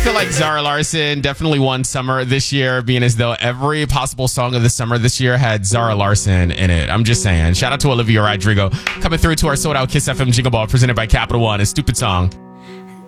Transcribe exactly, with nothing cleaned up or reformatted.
feel like Zara Larsson definitely won summer this year, being as though every possible song of the summer this year had Zara Larsson in it. I'm just saying. Shout out to Olivia Rodrigo coming through to our sold out Kiss F M Jingle Ball presented by Capital One. A stupid song.